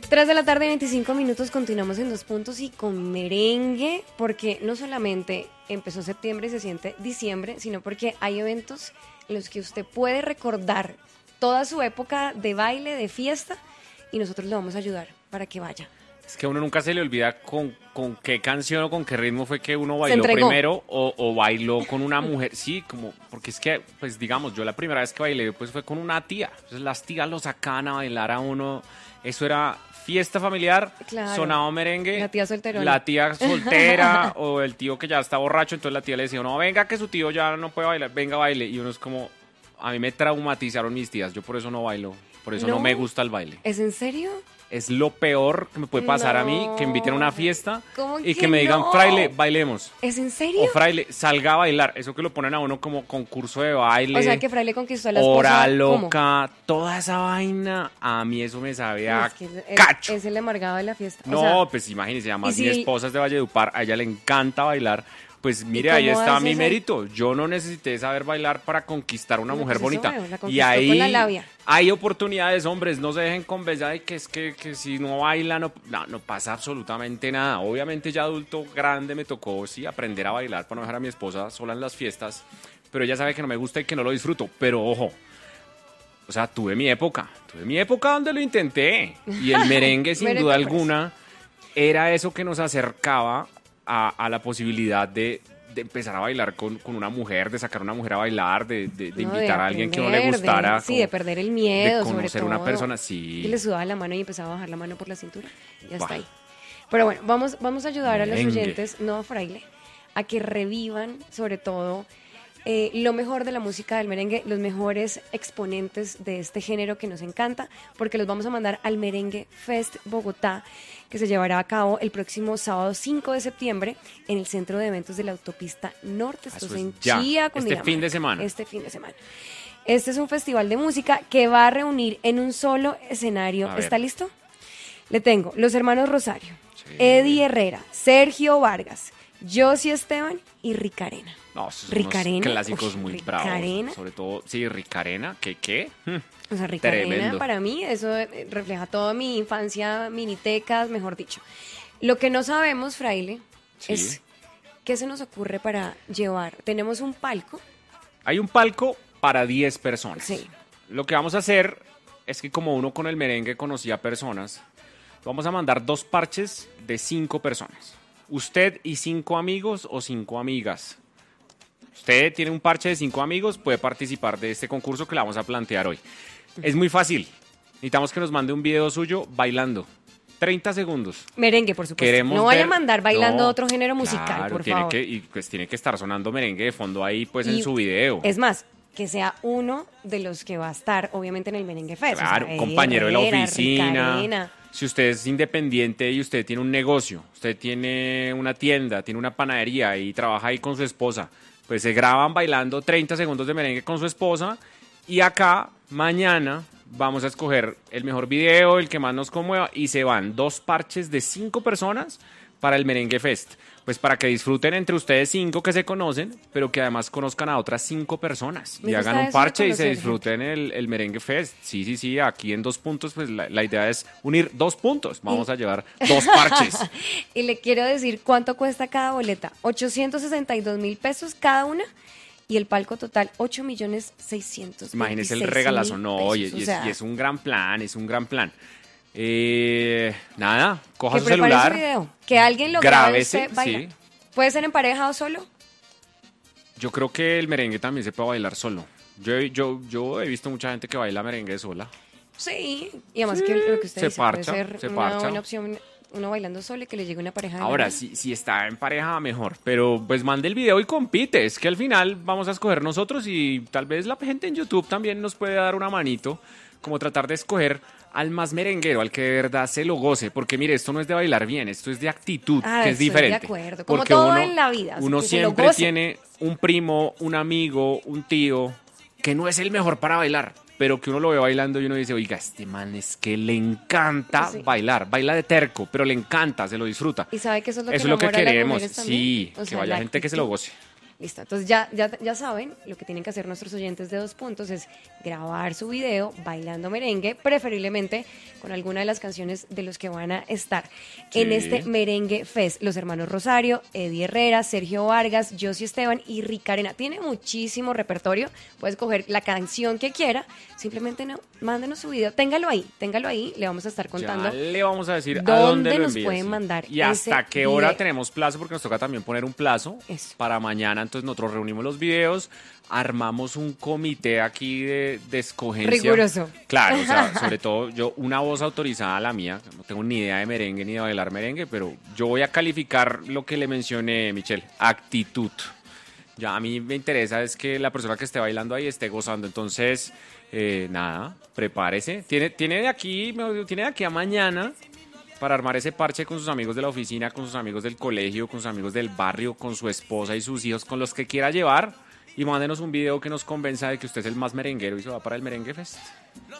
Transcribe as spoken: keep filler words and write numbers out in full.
tres de la tarde, veinticinco minutos, continuamos en Dos Puntos y con merengue, porque no solamente empezó septiembre y se siente diciembre, sino porque hay eventos en los que usted puede recordar toda su época de baile, de fiesta, y nosotros le vamos a ayudar para que vaya. Es que a uno nunca se le olvida con, con qué canción o con qué ritmo fue que uno bailó primero o, o bailó con una mujer. Sí, como, porque es que, pues digamos, yo la primera vez que bailé pues fue con una tía. Entonces las tías lo sacaban a bailar a uno. Eso era fiesta familiar, claro. Sonaba merengue. La tía solterona. La tía soltera o el tío que ya está borracho. Entonces la tía le decía, no, venga que su tío ya no puede bailar, venga baile. Y uno es como, a mí me traumatizaron mis tías, yo por eso no bailo. Por eso no, no me gusta el baile. ¿Es en serio? Es lo peor que me puede pasar no. a mí, que me inviten a una fiesta y que, que me digan, no? fraile, bailemos. ¿Es en serio? O fraile, salga a bailar. Eso que lo ponen a uno como concurso de baile. O sea, que fraile conquistó a la esposa. Hora loca, ¿cómo? Toda esa vaina, a mí eso me sabe a es que cacho. Es el amargado de la fiesta. No, o sea, pues imagínense, además si mi esposa es de Valledupar, a ella le encanta bailar. Pues mire, ahí está mi mérito. Yo no necesité saber bailar para conquistar una no, mujer pues bonita. Bueno, y ahí con la labia. Hay oportunidades, hombres, no se dejen convencer de que es que, que si no baila no, no, no pasa absolutamente nada. Obviamente ya adulto grande me tocó sí aprender a bailar para no dejar a mi esposa sola en las fiestas, pero ella sabe que no me gusta y que no lo disfruto. Pero ojo, o sea, tuve mi época, tuve mi época donde lo intenté y el merengue sin duda alguna era eso que nos acercaba A, a la posibilidad de, de empezar a bailar con, con una mujer, de sacar a una mujer a bailar, de, de, de invitar no, de a alguien que no le gustara. De, sí, de perder el miedo, de conocer sobre todo. Una persona, sí. Que le sudaba la mano y empezaba a bajar la mano por la cintura. Ya bah. Está ahí. Pero bueno, vamos, vamos a ayudar merengue. A los oyentes, no a fraile, a que revivan, sobre todo, eh, lo mejor de la música del merengue, los mejores exponentes de este género que nos encanta, porque los vamos a mandar al Merengue Fest Bogotá, que se llevará a cabo el próximo sábado cinco de septiembre en el Centro de Eventos de la Autopista Norte. Esto es en Chía, con Este fin de semana. Este fin de semana. Este es un festival de música que va a reunir en un solo escenario. ¿Está listo? Le tengo los hermanos Rosario, sí. Eddie Herrera, Sergio Vargas, Josie Esteban y Ricarena. No, esos son Ricarena, unos clásicos uf, muy Ricarena. bravos. Sobre todo, sí, Ricarena, ¿qué qué? O sea, Ricarena para mí, eso refleja toda mi infancia, minitecas, mejor dicho. Lo que no sabemos, fraile, sí. es qué se nos ocurre para llevar. Tenemos un palco. Hay un palco para diez personas. Sí. Lo que vamos a hacer es que como uno con el merengue conocía personas, vamos a mandar dos parches de cinco personas. Usted y cinco amigos o cinco amigas. Usted tiene un parche de cinco amigos, puede participar de este concurso que le vamos a plantear hoy. Es muy fácil. Necesitamos que nos mande un video suyo bailando. treinta segundos. Merengue, por supuesto. Queremos no vaya ver... a mandar bailando no, otro género musical, claro, por tiene favor. Que, y pues tiene que estar sonando merengue de fondo ahí, pues, y en su video. Es más, que sea uno de los que va a estar, obviamente, en el Merengue Fest. Claro, o sea, compañero Herrera, de la oficina. Ricarena. Si usted es independiente y usted tiene un negocio, usted tiene una tienda, tiene una panadería y trabaja ahí con su esposa, pues se graban bailando treinta segundos de merengue con su esposa y acá, mañana, vamos a escoger el mejor video, el que más nos conmueva y se van dos parches de cinco personas para el Merengue Fest. Pues para que disfruten entre ustedes cinco que se conocen, pero que además conozcan a otras cinco personas Me y hagan un eso parche de y se conocer disfruten el, el Merengue Fest. Sí, sí, sí, aquí en Dos Puntos, pues la, la idea es unir dos puntos. Vamos a llevar dos parches. Y le quiero decir cuánto cuesta cada boleta. ochocientos sesenta y dos mil pesos cada una. Y el palco total, ocho millones seiscientos. Imagínese el regalazo, no, y, y, es, y es un gran plan, es un gran plan. Eh, nada, coja que su celular. Su video, que alguien lo grábese, grabe usted sí. ¿Puede ser en pareja o solo? Yo creo que el merengue también se puede bailar solo. Yo, yo, yo he visto mucha gente que baila merengue sola. Sí, y además sí, que lo que usted se dice parcha, puede ser se una parcha. buena opción, uno bailando solo y que le llegue una pareja. Ahora, si, si está en pareja, mejor. Pero pues mande el video y compite. Es que al final vamos a escoger nosotros y tal vez la gente en YouTube también nos puede dar una manito. Como tratar de escoger al más merenguero, al que de verdad se lo goce. Porque mire, esto no es de bailar bien, esto es de actitud, ah, que es diferente. De acuerdo, como porque todo uno, en la vida. Uno siempre tiene un primo, un amigo, un tío, que no es el mejor para bailar, pero que uno lo ve bailando y uno dice, oiga, este man es que le encanta sí. bailar, baila de terco, pero le encanta, se lo disfruta. Y sabe que eso es lo que, eso es lo que queremos, o sí, sea, que vaya gente que se lo goce. Listo, entonces ya, ya, ya saben, lo que tienen que hacer nuestros oyentes de Dos Puntos es grabar su video bailando merengue, preferiblemente con alguna de las canciones de los que van a estar sí. en este Merengue Fest. Los hermanos Rosario, Eddie Herrera, Sergio Vargas, Josie Esteban y Rick Arena. Tiene muchísimo repertorio. Puedes coger la canción que quiera. Simplemente no, mándenos su video. Téngalo ahí, téngalo ahí. Le vamos a estar contando. Ya le vamos a decir dónde a dónde lo nos envíes, pueden sí. mandar. Y hasta qué video. hora tenemos plazo, porque nos toca también poner un plazo Eso. para mañana. Entonces nosotros reunimos los videos, armamos un comité aquí de, de escogencia. Riguroso. Claro, o sea, sobre todo yo, una voz autorizada, la mía. No tengo ni idea de merengue ni de bailar merengue, pero yo voy a calificar lo que le mencioné, Michelle, actitud. Ya a mí me interesa es que la persona que esté bailando ahí esté gozando. Entonces, eh, nada, prepárese. Tiene, tiene de aquí, tiene de aquí a mañana para armar ese parche con sus amigos de la oficina, con sus amigos del colegio, con sus amigos del barrio, con su esposa y sus hijos, con los que quiera llevar. Y mándenos un video que nos convenza de que usted es el más merenguero y se va para el Merengue Fest.